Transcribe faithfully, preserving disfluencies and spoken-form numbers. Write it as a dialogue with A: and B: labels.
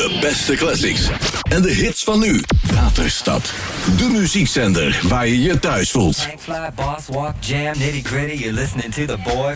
A: De beste classics en de hits van nu. Waterstad, de muziekzender waar je je thuis voelt.
B: Fly, boss, walk, jam, nitty gritty. You're listening to the boy